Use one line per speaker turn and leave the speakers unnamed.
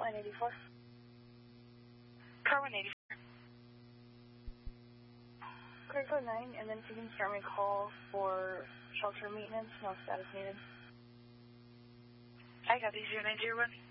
984.
Car 184.
Clear code 9, and then if you can start my call for shelter maintenance, no status needed.
I got these 0901.